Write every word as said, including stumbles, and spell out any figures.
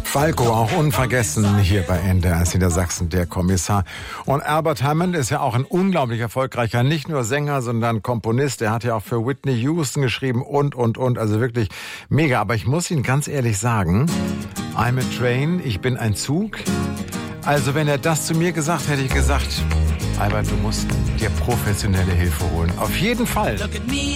Falco, auch unvergessen hier bei N D R Niedersachsen, der Kommissar. Und Albert Hammond ist ja auch ein unglaublich erfolgreicher, nicht nur Sänger, sondern Komponist. Er hat ja auch für Whitney Houston geschrieben und, und, und. Also wirklich mega. Aber ich muss Ihnen ganz ehrlich sagen, I'm a train, ich bin ein Zug. Also wenn er das zu mir gesagt hätte, ich gesagt, Albert, du musst dir professionelle Hilfe holen. Auf jeden Fall.